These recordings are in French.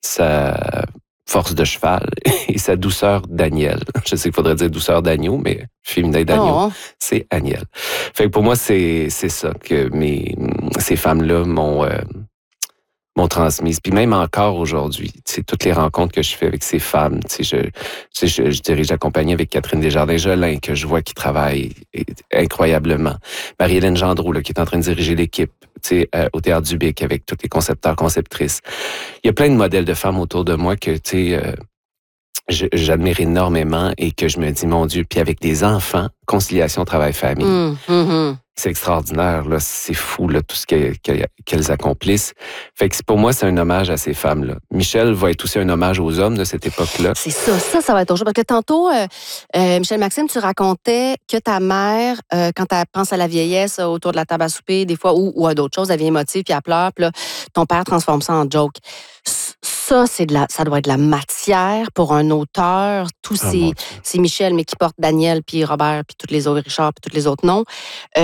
sa force de cheval et sa douceur d'Agnelle. Je sais qu'il faudrait dire douceur d'agneau, mais féminin d'agneau, c'est Agnelle. Fait que pour moi, c'est ça que ces femmes-là m'ont transmise. Puis même encore aujourd'hui, toutes les rencontres que je fais avec ces femmes, je dirige la compagnie avec Catherine Desjardins-Jolin, que je vois qui travaille incroyablement. Marie-Hélène Gendreau, là, qui est en train de diriger l'équipe au Théâtre du Bic avec tous les concepteurs, conceptrices. Il y a plein de modèles de femmes autour de moi que, j'admire énormément et que je me dis, mon Dieu, puis avec des enfants, conciliation travail-famille. C'est extraordinaire, là, c'est fou, là, tout ce qu'elles accomplissent. Fait que pour moi, c'est un hommage à ces femmes-là. Michel va être aussi un hommage aux hommes de cette époque-là. C'est ça va être toujours. Parce que tantôt, Michel-Maxime, tu racontais que ta mère, quand elle pense à la vieillesse autour de la table à souper, des fois, ou à d'autres choses, elle vient émotive, puis elle pleure, puis là, ton père transforme ça en joke. Ça, ça doit être de la matière pour un auteur. C'est Michel, mais qui porte Daniel, puis Robert, puis tous les autres, Richard, puis tous les autres noms.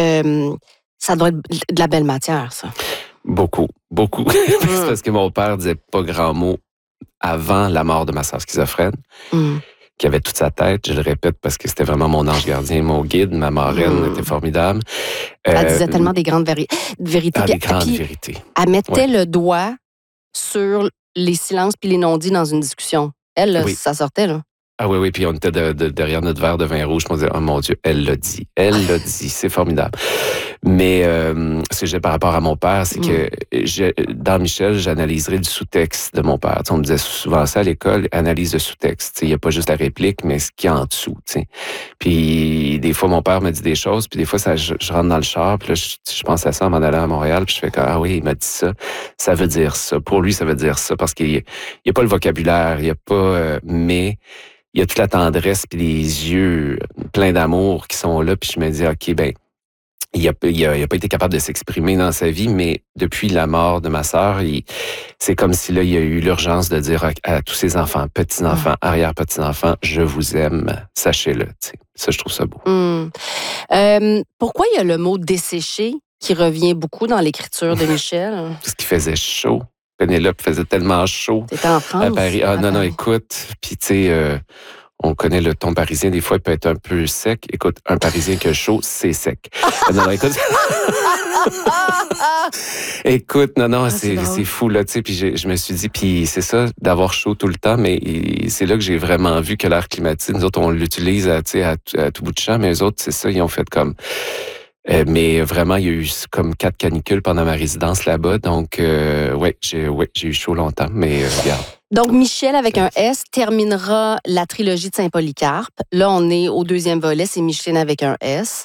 Ça doit être de la belle matière, ça. Beaucoup. C'est parce que mon père disait pas grand mot avant la mort de ma sœur schizophrène, qui avait toute sa tête. Je le répète parce que c'était vraiment mon ange gardien, mon guide. Ma marraine était formidable. Elle disait tellement des grandes vérités. Des grandes vérités. Elle mettait le doigt sur les silences puis les non-dits dans une discussion. Elle, là, ça sortait, là. Ah oui, puis on était derrière notre verre de vin rouge, je me disais, oh mon Dieu, elle l'a dit, c'est formidable. Mais ce que j'ai par rapport à mon père, c'est que dans Michel, j'analyserai du sous-texte de mon père. On me disait souvent ça à l'école, analyse de sous-texte. Il n'y a pas juste la réplique, mais ce qu'il y a en dessous. T'sais. Puis des fois, mon père me dit des choses, puis des fois, je rentre dans le char, puis là, je pense à ça en m'en allant à Montréal, puis je fais ah oui, il m'a dit ça. Ça veut dire ça. Pour lui, ça veut dire ça, parce qu'il n'y a pas le vocabulaire, il n'y a pas... mais... il y a toute la tendresse puis les yeux pleins d'amour qui sont là. Puis je me dis, OK, ben, il a pas été capable de s'exprimer dans sa vie, mais depuis la mort de ma sœur, c'est comme si là, il y a eu l'urgence de dire à tous ses enfants, petits-enfants, arrière-petits-enfants, je vous aime, sachez-le. T'sais. Ça, je trouve ça beau. Pourquoi il y a le mot « desséché » qui revient beaucoup dans l'écriture de Michel? Parce qu'il faisait chaud. Pénélope faisait tellement chaud. T'étais en France? À Paris. Non, écoute. Puis, tu sais, on connaît le ton parisien. Des fois, il peut être un peu sec. Écoute, un Parisien qui a chaud, c'est sec. Non, écoute. Écoute, c'est fou, là, tu sais. Puis, je me suis dit, puis c'est ça, d'avoir chaud tout le temps. Mais c'est là que j'ai vraiment vu que l'air climatique, nous autres, on l'utilise à tout bout de champ. Mais eux autres, c'est ça, ils ont fait comme... mais vraiment, il y a eu comme 4 canicules pendant ma résidence là-bas. Donc, j'ai eu chaud longtemps, mais regarde. Donc, Michel, avec un S, terminera la trilogie de Saint-Polycarpe. Là, on est au 2e volet, c'est Micheline avec un S.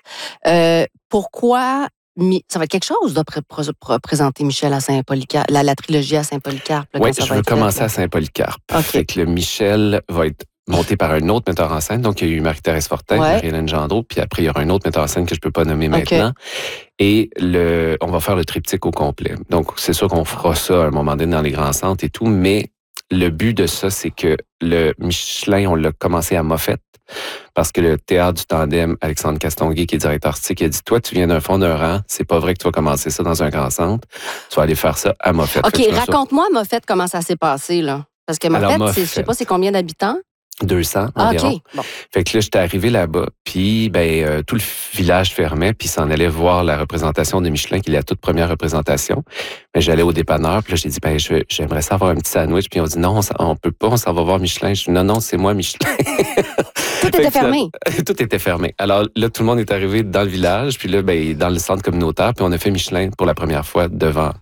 Pourquoi... Ça va être quelque chose de présenter Michel à Saint-Polycarpe, la trilogie à Saint-Polycarpe. Oui, je veux commencer à Saint-Polycarpe. Okay. Fait que le Michel va être monté par un autre metteur en scène. Donc, il y a eu Marie-Thérèse Fortin, Marie-Hélène Gendreau, puis après, il y aura un autre metteur en scène que je ne peux pas nommer maintenant. Et on va faire le triptyque au complet. Donc, c'est sûr qu'on fera ça à un moment donné dans les grands centres et tout, mais le but de ça, c'est que le Michelin, on l'a commencé à Moffett, parce que le théâtre du tandem, Alexandre Castonguay, qui est directeur artistique, il a dit, toi, tu viens d'un fond d'un rang, c'est pas vrai que tu vas commencer ça dans un grand centre, tu vas aller faire ça à Moffett. OK, raconte-moi à Moffett comment ça s'est passé, là. Parce que Moffett, je sais pas, c'est combien d'habitants? 200 environ. OK. Bon. Fait que là, j'étais arrivé là-bas, puis tout le village fermait, puis s'en allait voir la représentation de Michelin, qui est la toute première représentation. Mais j'allais au dépanneur, puis là, j'ai dit, j'aimerais ça avoir un petit sandwich, puis on dit, non, on peut pas, on s'en va voir Michelin. Je dis, non, c'est moi, Michelin. Tout était fermé. Tout était fermé. Alors là, tout le monde est arrivé dans le village, puis là, dans le centre communautaire, puis on a fait Michelin pour la première fois devant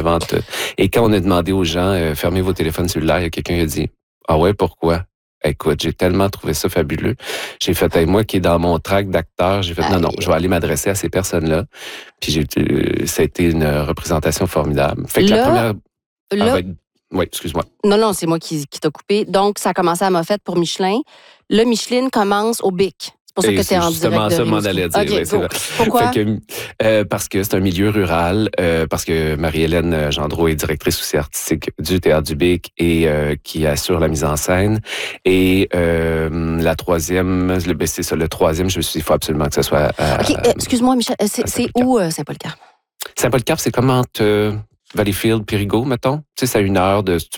Et quand on a demandé aux gens, fermez vos téléphones cellulaires, il y a quelqu'un qui a dit, ah ouais, pourquoi? Écoute, j'ai tellement trouvé ça fabuleux. J'ai fait, moi qui est dans mon track d'acteur, j'ai fait, non, je vais aller m'adresser à ces personnes-là. Puis ça a été une représentation formidable. Fait que la première... Oui, excuse-moi. Non, c'est moi qui t'a coupé. Donc, ça a commencé à Moffett pour Michelin. Là, Micheline commence au Bic. C'est pour ça que tu es en direct de justement ça, m'en allait dire. Okay, c'est vrai. Pourquoi? Fait que, parce que c'est un milieu rural, parce que Marie-Hélène Gendreau est directrice aussi artistique du Théâtre du Bic et qui assure la mise en scène. Et la troisième, c'est ça, le troisième, je me suis dit, il faut absolument que ce soit OK, excuse-moi, Michel, c'est où Saint-Polycarpe? Saint-Polycarpe, c'est comme entre Valleyfield, Périgot, mettons. Tu sais, c'est à 1 heure de... Tu